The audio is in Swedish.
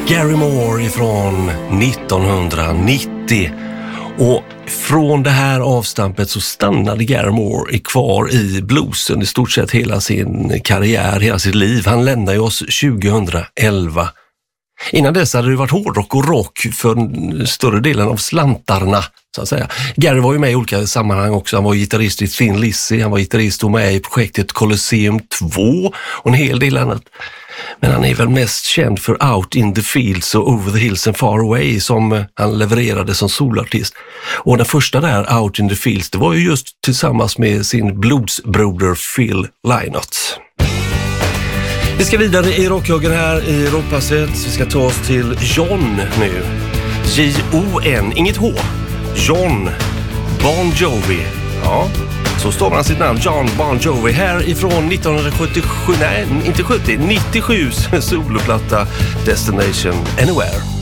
Gary Moore ifrån 1990. Och från det här avstampet så stannade Gary Moore kvar i bluesen i stort sett hela sin karriär, hela sitt liv. Han lämnade oss 2011. Innan dess hade det varit hårdrock och rock för större delen av slantarna, så att säga. Gary var ju med i olika sammanhang också. Han var gitarrist i Thin Lizzy, han var gitarrist och med i projektet Colosseum 2 och en hel del annat. Men han är väl mest känd för Out in the Fields och Over the Hills and Far Away som han levererade som solartist. Och den första där, Out in the Fields, det var ju just tillsammans med sin bluesbroder Phil Lynott. Vi ska vidare i rockhuggen här i Rockpasset. Vi ska ta oss till John nu. J-O-N, inget H. John Bon Jovi. Ja, så står man sitt namn. John Bon Jovi här ifrån 1977, nej inte 70, 97 soloplatta Destination Anywhere.